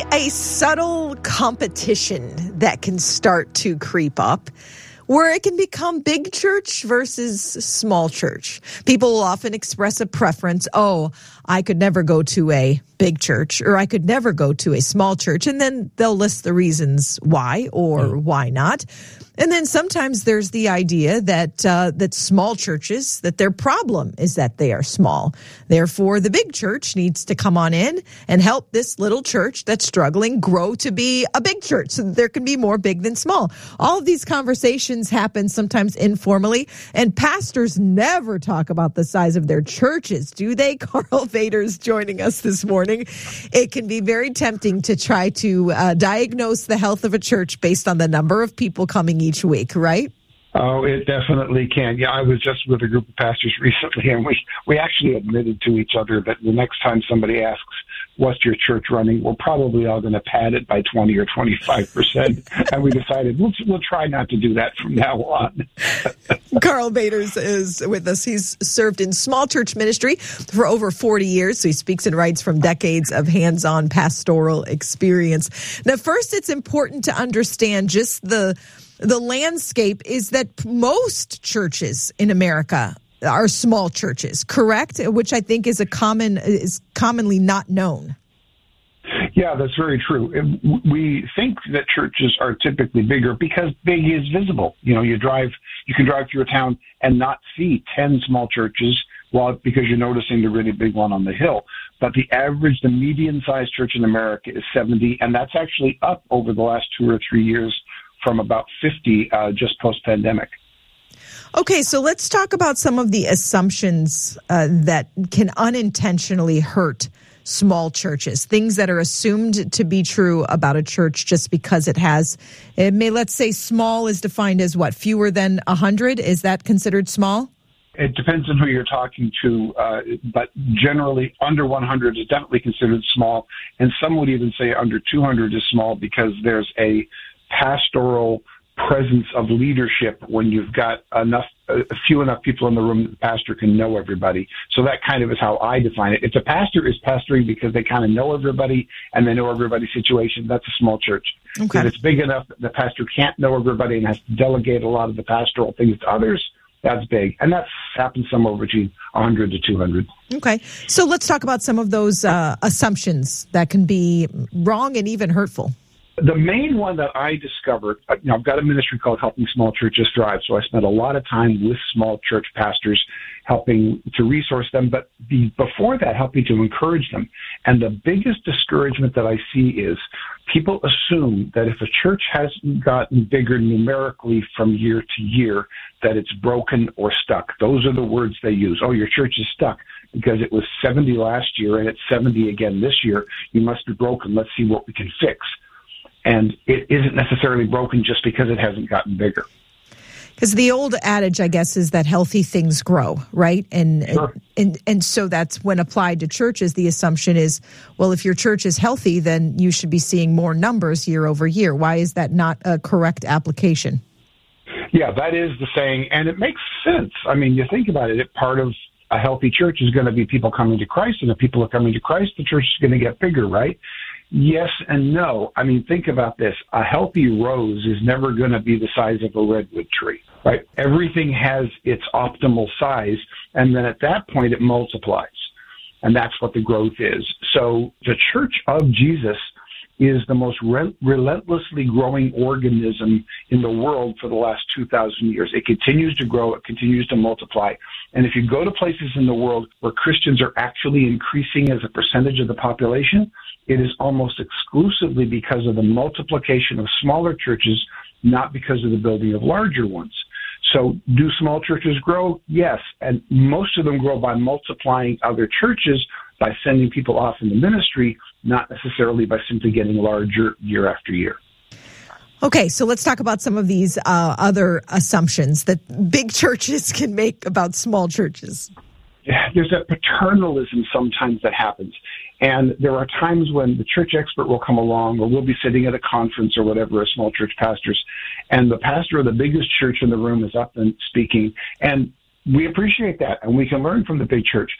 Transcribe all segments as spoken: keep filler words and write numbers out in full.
a subtle competition that can start to creep up, where it can become big church versus small church. People will often express a preference. Oh, I could never go to a big church, or I could never go to a small church. And then they'll list the reasons why or mm. why not. And then sometimes there's the idea that uh, that small churches, that their problem is that they are small. Therefore, the big church needs to come on in and help this little church that's struggling grow to be a big church so that there can be more big than small. All of these conversations happen sometimes informally, and pastors never talk about the size of their churches, do they? Karl Vaters joining us this morning. It can be very tempting to try to uh, diagnose the health of a church based on the number of people coming each week, right? Oh, it definitely can. Yeah, I was just with a group of pastors recently, and we, we actually admitted to each other that the next time somebody asks, what's your church running, we're probably all going to pad it by twenty or twenty-five percent. And we decided we'll, we'll try not to do that from now on. Karl Vaters is with us. He's served in small church ministry for over forty years, so he speaks and writes from decades of hands-on pastoral experience. Now, first, it's important to understand just the The landscape is that most churches in America are small churches, correct? Which I think is a common is commonly not known. Yeah, that's very true. We think that churches are typically bigger because big is visible. You know, you drive, you can drive through a town and not see ten small churches, well, because you're noticing the really big one on the hill. But the average, the median-sized church in America is seventy, and that's actually up over the last two or three years from about fifty uh, just post-pandemic. Okay, so let's talk about some of the assumptions uh, that can unintentionally hurt small churches, things that are assumed to be true about a church just because it has, it may, let's say small is defined as what, fewer than one hundred? Is that considered small? It depends on who you're talking to, uh, but generally under one hundred is definitely considered small, and some would even say under two hundred is small because there's a pastoral presence of leadership when you've got enough, a few enough people in the room that the pastor can know everybody. So that kind of is how I define it. If the pastor is pastoring because they kind of know everybody and they know everybody's situation, that's a small church. Okay. If it's big enough that the pastor can't know everybody and has to delegate a lot of the pastoral things to others, that's big. And that happens somewhere between one hundred to two hundred. Okay. So let's talk about some of those uh, assumptions that can be wrong and even hurtful. The main one that I discovered, you know, I've got a ministry called Helping Small Churches Thrive, so I spent a lot of time with small church pastors helping to resource them, but the, before that, helping to encourage them. And the biggest discouragement that I see is people assume that if a church hasn't gotten bigger numerically from year to year, that it's broken or stuck. Those are the words they use. Oh, your church is stuck because it was seventy last year and it's seventy again this year. You must be broken. Let's see what we can fix. And it isn't necessarily broken just because it hasn't gotten bigger. Because the old adage, I guess, is that healthy things grow, right? And, sure. and and so that's when applied to churches, the assumption is, well, if your church is healthy, then you should be seeing more numbers year over year. Why is that not a correct application? Yeah, that is the saying, and it makes sense. I mean, you think about it, it part of a healthy church is going to be people coming to Christ, and if people are coming to Christ, the church is going to get bigger, right? Yes and no. I mean, think about this. A healthy rose is never going to be the size of a redwood tree, right? Everything has its optimal size, and then at that point it multiplies. And that's what the growth is. So the Church of Jesus is the most re- relentlessly growing organism in the world for the last two thousand years. It continues to grow. It continues to multiply. And if you go to places in the world where Christians are actually increasing as a percentage of the population, it is almost exclusively because of the multiplication of smaller churches, not because of the building of larger ones. So do small churches grow? Yes. And most of them grow by multiplying other churches, by sending people off in the ministry, not necessarily by simply getting larger year after year. Okay, so let's talk about some of these uh, other assumptions that big churches can make about small churches. There's a paternalism sometimes that happens. And there are times when the church expert will come along, or we'll be sitting at a conference or whatever, as small church pastors, and the pastor of the biggest church in the room is up and speaking. And we appreciate that, and we can learn from the big church.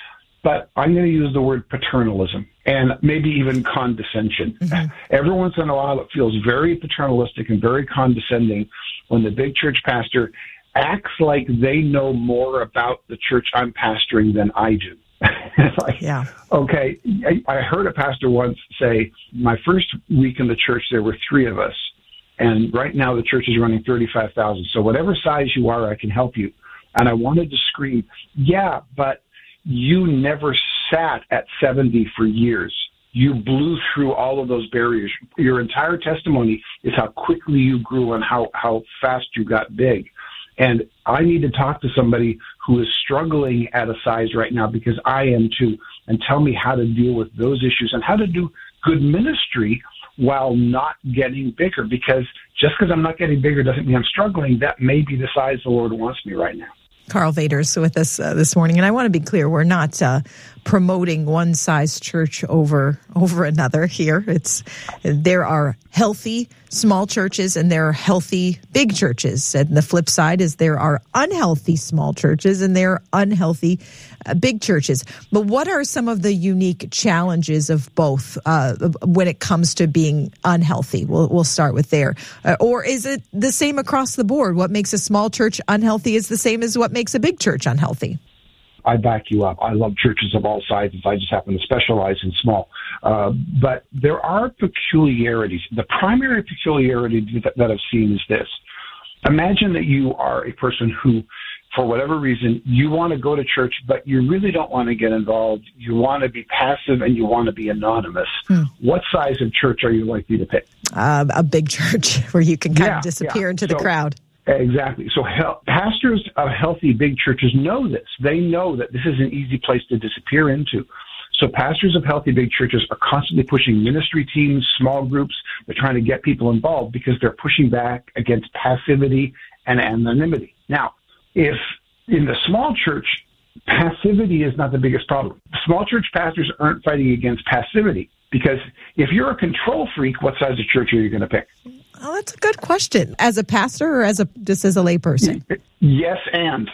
but I'm going to use the word paternalism and maybe even condescension. Mm-hmm. Every once in a while, it feels very paternalistic and very condescending when the big church pastor acts like they know more about the church I'm pastoring than I do. Like, yeah. Okay, I, I heard a pastor once say, my first week in the church, there were three of us, and right now the church is running thirty-five thousand. So whatever size you are, I can help you. And I wanted to scream, yeah, but you never sat at seventy for years. You blew through all of those barriers. Your entire testimony is how quickly you grew and how, how fast you got big. And I need to talk to somebody who is struggling at a size right now, because I am too, and tell me how to deal with those issues and how to do good ministry while not getting bigger. Because just because I'm not getting bigger doesn't mean I'm struggling. That may be the size the Lord wants me right now. Karl Vaters with us uh, this morning. And I want to be clear, we're not uh, promoting one size church over over another here. It's there are healthy small churches and there are healthy big churches. And the flip side is there are unhealthy small churches and there are unhealthy uh, big churches. But what are some of the unique challenges of both uh, when it comes to being unhealthy? We'll, we'll start with there. Uh, or is it the same across the board? What makes a small church unhealthy is the same as what makes a big church unhealthy? I back you up. I love churches of all sizes. I just happen to specialize in small. Uh, but there are peculiarities. The primary peculiarity that, that I've seen is this. Imagine that you are a person who, for whatever reason, you want to go to church, but you really don't want to get involved. You want to be passive and you want to be anonymous. Hmm. What size of church are you likely to pick? Uh, a big church where you can kind yeah, of disappear yeah. into the so, crowd. Exactly. So he- pastors of healthy big churches know this. They know that this is an easy place to disappear into. So pastors of healthy big churches are constantly pushing ministry teams, small groups. They're trying to get people involved because they're pushing back against passivity and anonymity. Now, if in the small church, passivity is not the biggest problem. Small church pastors aren't fighting against passivity, because if you're a control freak, what size of church are you going to pick? Oh, that's a good question. As a pastor or as a just as a layperson? Yes, and.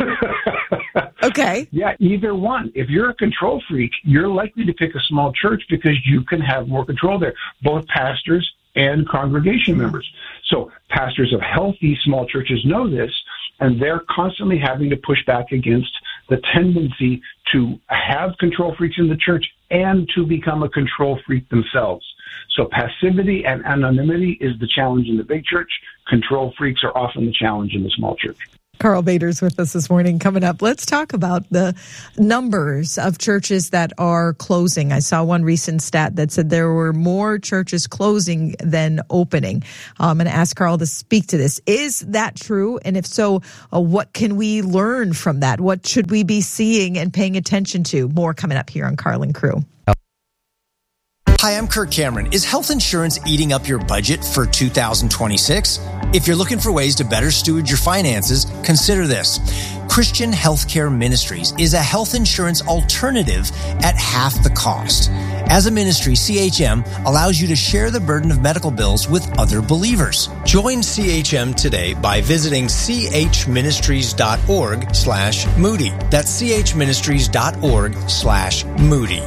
Okay. Yeah, either one. If you're a control freak, you're likely to pick a small church because you can have more control there, both pastors and congregation members. So pastors of healthy small churches know this, and they're constantly having to push back against the tendency to have control freaks in the church and to become a control freak themselves. So passivity and anonymity is the challenge in the big church. Control freaks are often the challenge in the small church. Karl Vaters with us this morning. Coming up, let's talk about the numbers of churches that are closing. I saw one recent stat that said there were more churches closing than opening. I'm going to ask Karl to speak to this. Is that true? And if so, uh, what can we learn from that? What should we be seeing and paying attention to? More coming up here on Karl and Crew. Hi, I'm Kirk Cameron. Is health insurance eating up your budget for two thousand twenty-six? If you're looking for ways to better steward your finances, consider this. Christian Healthcare Ministries is a health insurance alternative at half the cost. As a ministry, C H M allows you to share the burden of medical bills with other believers. Join C H M today by visiting chministries.org slash Moody. That's chministries.org slash Moody.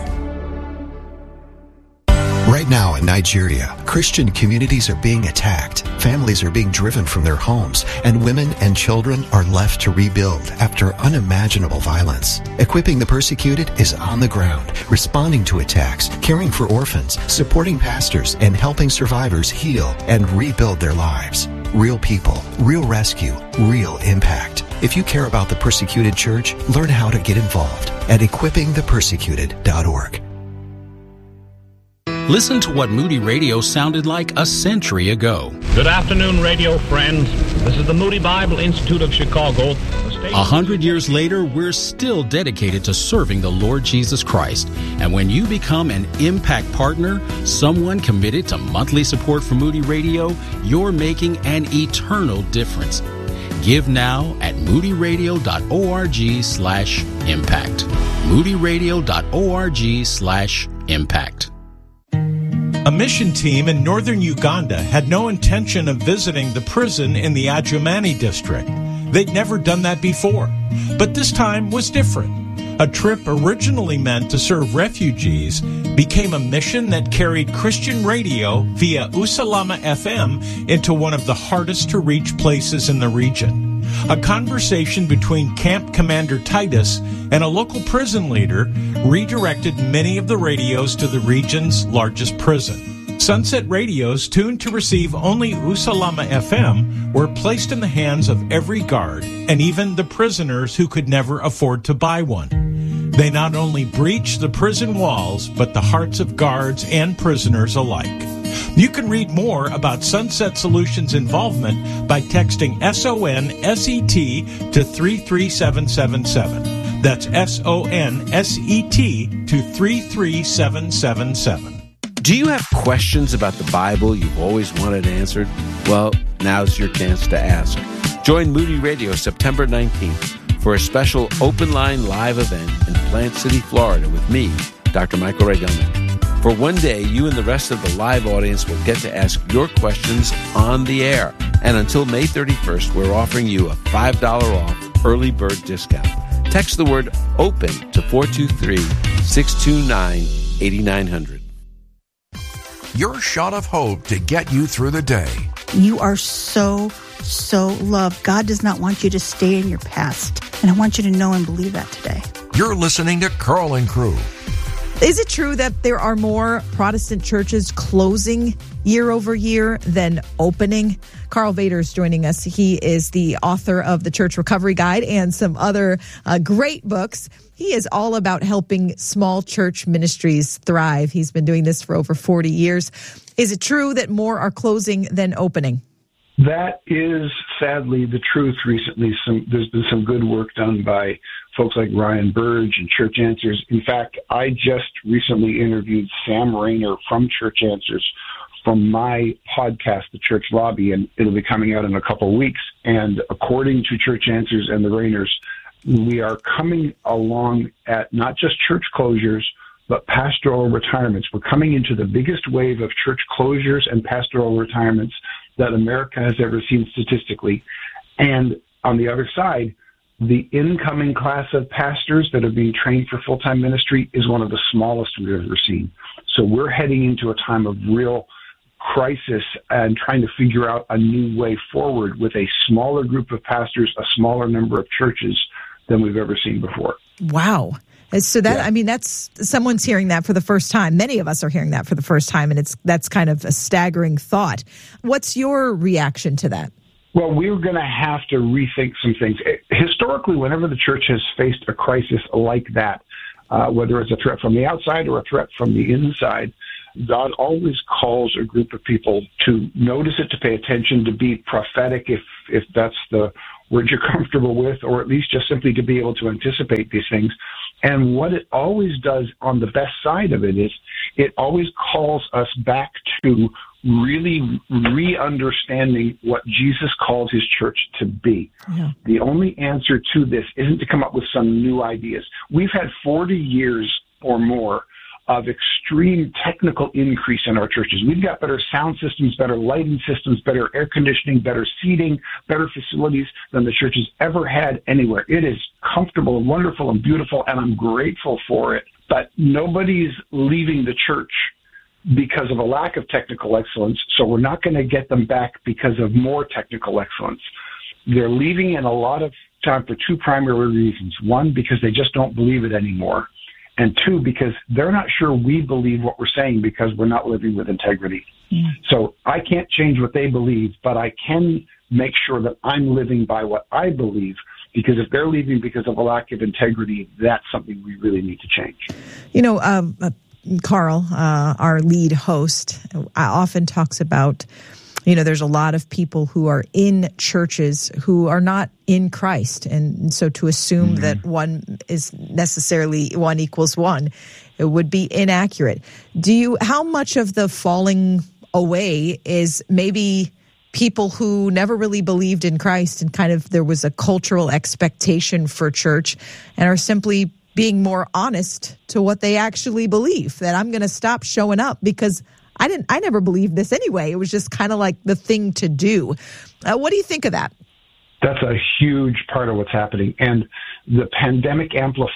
Right now in Nigeria, Christian communities are being attacked, families are being driven from their homes, and women and children are left to rebuild after unimaginable violence. Equipping the Persecuted is on the ground, responding to attacks, caring for orphans, supporting pastors, and helping survivors heal and rebuild their lives. Real people, real rescue, real impact. If you care about the Persecuted Church, learn how to get involved at equipping the persecuted dot org. Listen to what Moody Radio sounded like a century ago. Good afternoon, radio friends. This is the Moody Bible Institute of Chicago. A hundred years later, we're still dedicated to serving the Lord Jesus Christ. And when you become an Impact Partner, someone committed to monthly support for Moody Radio, you're making an eternal difference. Give now at moodyradio.org slash impact. moodyradio.org slash impact. A mission team in northern Uganda had no intention of visiting the prison in the Adjumani district. They'd never done that before. But this time was different. A trip originally meant to serve refugees became a mission that carried Christian radio via Usalama F M into one of the hardest to reach places in the region. A conversation between Camp Commander Titus and a local prison leader redirected many of the radios to the region's largest prison. Sunset radios tuned to receive only Usalama F M were placed in the hands of every guard and even the prisoners who could never afford to buy one. They not only breached the prison walls, but the hearts of guards and prisoners alike. You can read more about Sunset Solutions' involvement by texting S O N S E T to three three seven seven seven. That's S O N S E T to three three seven seven seven. Do you have questions about the Bible you've always wanted answered? Well, now's your chance to ask. Join Moody Radio September nineteenth for a special open line live event in Plant City, Florida with me, Doctor Michael Ray Gelman. For one day, you and the rest of the live audience will get to ask your questions on the air. And until May thirty-first, we're offering you a five dollars off early bird discount. Text the word OPEN to four two three, six two nine, eight nine zero zero. Your shot of hope to get you through the day. You are so, so loved. God does not want you to stay in your past. And I want you to know and believe that today. You're listening to Carl and Crew. Is it true that there are more Protestant churches closing year over year than opening? Karl Vaters is joining us. He is the author of the Church Recovery Guide and some other uh, great books. He is all about helping small church ministries thrive. He's been doing this for over forty years. Is it true that more are closing than opening? That is sadly the truth recently. Some, there's been some good work done by folks like Ryan Burge and Church Answers. In fact, I just recently interviewed Sam Rayner from Church Answers from my podcast, The Church Lobby, and it'll be coming out in a couple of weeks. And according to Church Answers and the Rayners, we are coming along at not just church closures, but pastoral retirements. We're coming into the biggest wave of church closures and pastoral retirements that America has ever seen statistically. And on the other side, the incoming class of pastors that are being trained for full-time ministry is one of the smallest we've ever seen. So we're heading into a time of real crisis and trying to figure out a new way forward with a smaller group of pastors, a smaller number of churches than we've ever seen before. Wow. So that, yeah. I mean, that's, someone's hearing that for the first time. Many of us are hearing that for the first time, and it's, that's kind of a staggering thought. What's your reaction to that? Well, we're going to have to rethink some things. Historically, whenever the church has faced a crisis like that, uh, whether it's a threat from the outside or a threat from the inside, God always calls a group of people to notice it, to pay attention, to be prophetic if if that's the word you're comfortable with, or at least just simply to be able to anticipate these things. And what it always does on the best side of it is it always calls us back to really re-understanding what Jesus calls his church to be. Yeah. The only answer to this isn't to come up with some new ideas. We've had forty years or more of extreme technical increase in our churches. We've got better sound systems, better lighting systems, better air conditioning, better seating, better facilities than the church has ever had anywhere. It is comfortable and wonderful and beautiful, and I'm grateful for it. But nobody's leaving the church because of a lack of technical excellence, so we're not going to get them back because of more technical excellence. They're leaving in a lot of time for two primary reasons. One, because they just don't believe it anymore. And two, because they're not sure we believe what we're saying because we're not living with integrity. Yeah. So I can't change what they believe, but I can make sure that I'm living by what I believe, because if they're leaving because of a lack of integrity, that's something we really need to change. You know, um, uh, Karl, uh, our lead host, often talks about, you know, there's a lot of people who are in churches who are not in Christ. And so to assume mm-hmm. that one is necessarily one equals one, it would be inaccurate. Do you, how much of the falling away is maybe people who never really believed in Christ and kind of there was a cultural expectation for church and are simply being more honest to what they actually believe, that I'm going to stop showing up because I didn't. I never believed this anyway. It was just kind of like the thing to do. Uh, what do you think of that? That's a huge part of what's happening, and the pandemic amplified it.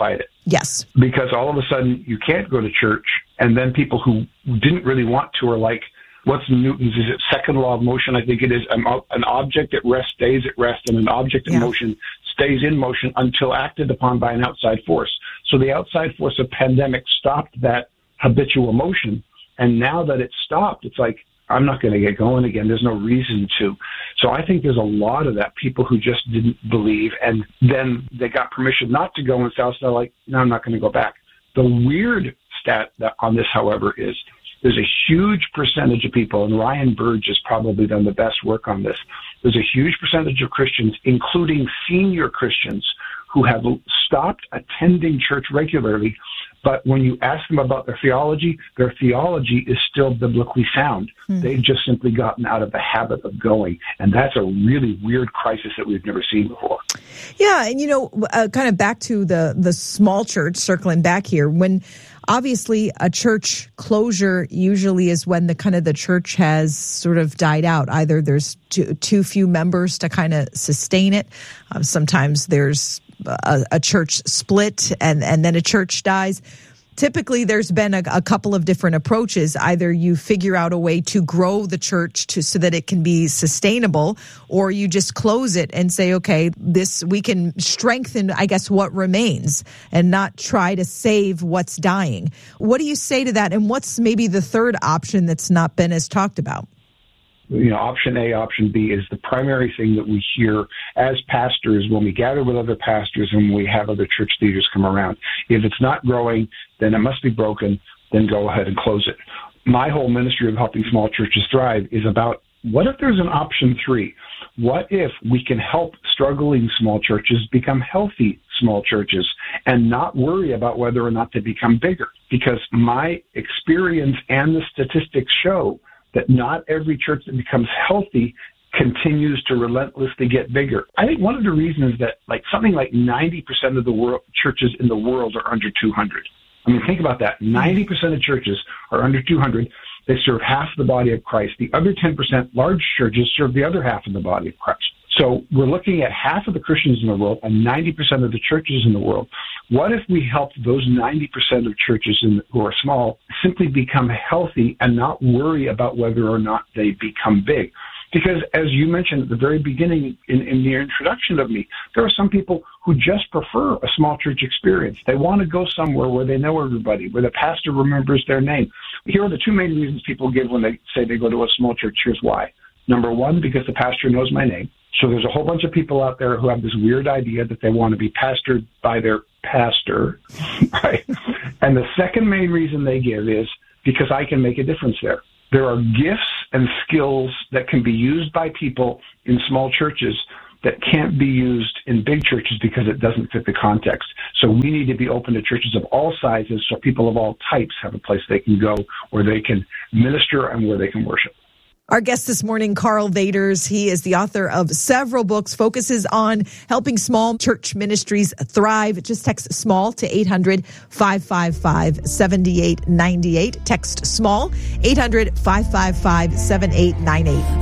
Yes. Because all of a sudden you can't go to church, and then people who didn't really want to are like, what's Newton's, is it second law of motion? I think it is. An object at rest stays at rest, and an object in yeah. motion stays in motion until acted upon by an outside force. So the outside force of pandemic stopped that habitual motion, and now that it's stopped, it's like, I'm not going to get going again. There's no reason to. So I think there's a lot of that, people who just didn't believe, and then they got permission not to go, and so they're like, no, I'm not going to go back. The weird stat that on this, however, is there's a huge percentage of people, and Ryan Burge has probably done the best work on this. There's a huge percentage of Christians, including senior Christians, who have stopped attending church regularly. But when you ask them about their theology, their theology is still biblically sound. Hmm. They've just simply gotten out of the habit of going. And that's a really weird crisis that we've never seen before. Yeah. And, you know, uh, kind of back to the, the small church, circling back here, when obviously a church closure usually is when the kind of the church has sort of died out. Either there's too, too few members to kind of sustain it. Um, sometimes there's A, a church split and, and then a church dies. Typically, there's been a, a couple of different approaches. Either you figure out a way to grow the church to so that it can be sustainable, or you just close it and say, okay, this we can strengthen, I guess, what remains and not try to save what's dying. What do you say to that? And what's maybe the third option that's not been as talked about? You know, option A, option B is the primary thing that we hear as pastors when we gather with other pastors and when we have other church leaders come around. If it's not growing, then it must be broken, then go ahead and close it. My whole ministry of helping small churches thrive is about, what if there's an option three? What if we can help struggling small churches become healthy small churches and not worry about whether or not they become bigger? Because my experience and the statistics show that not every church that becomes healthy continues to relentlessly get bigger. I think one of the reasons is that like something like ninety percent of the world churches in the world are under two hundred. I mean, think about that. ninety percent of churches are under two hundred. They serve half the body of Christ. The other ten percent, large churches, serve the other half of the body of Christ. So we're looking at half of the Christians in the world and ninety percent of the churches in the world. What if we helped those ninety percent of churches in, who are small simply become healthy and not worry about whether or not they become big? Because as you mentioned at the very beginning in, in the introduction of me, there are some people who just prefer a small church experience. They want to go somewhere where they know everybody, where the pastor remembers their name. Here are the two main reasons people give when they say they go to a small church. Here's why. Number one, because the pastor knows my name. So there's a whole bunch of people out there who have this weird idea that they want to be pastored by their pastor, right? And the second main reason they give is because I can make a difference there. There are gifts and skills that can be used by people in small churches that can't be used in big churches because it doesn't fit the context. So we need to be open to churches of all sizes so people of all types have a place they can go where they can minister and where they can worship. Our guest this morning, Karl Vaters, he is the author of several books, focuses on helping small church ministries thrive. Just text SMALL to eight hundred, five five five, seven eight nine eight. Text SMALL, eight hundred, five five five, seven eight nine eight.